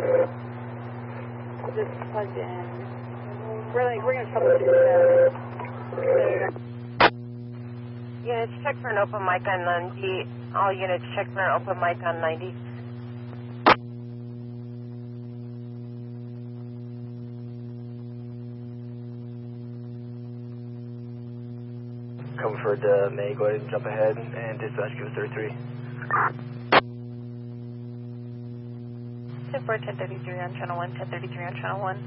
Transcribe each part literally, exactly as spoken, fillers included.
Just plugged in. We're like, we're going to troubleshoot that. There you go. Units, check for an open mic on ninety. All units, check for an open mic on ninety. Comfort uh, May, go ahead and jump ahead and dispatch, give us thirty-three. ten four, ten thirty-three on channel one, ten thirty-three on channel one.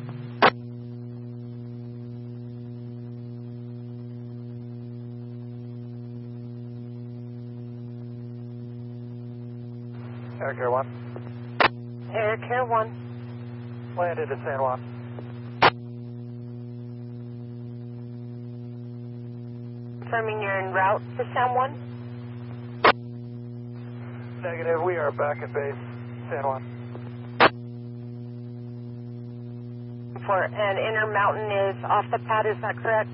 Air Care one. Air Care one. Landed at San Juan. Confirming you're en route to San Juan. Negative, we are back at base, San Juan. For an Intermountain is off the pad, is that correct?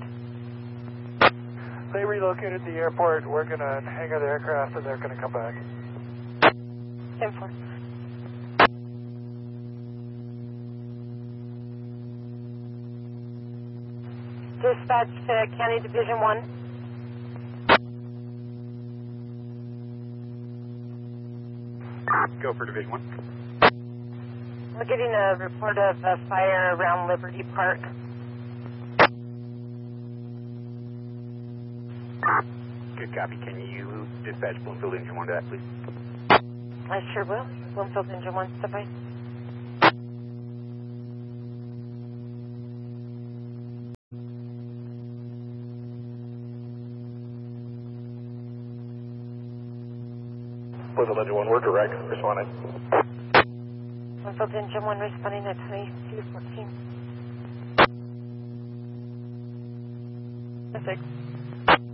They relocated the airport. We're going to hangar the aircraft and they're going to come back. ten four. Dispatch to County Division one. Go for Division one. We're getting a report of a fire around Liberty Park. Good copy. Can you dispatch Bloomfield Engine one to that, please? I sure will. Bloomfield Engine one, step by. Bloomfield Engine one, we're direct, responding. Bloomfield Engine one responding at twenty-two fourteen. Six.